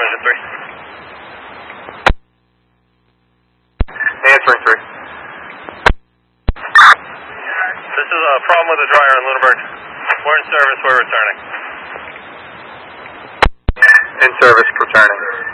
engine 3. Answering 3. This is a problem with the dryer in Lunenburg. We're in service, we're returning. In service, returning.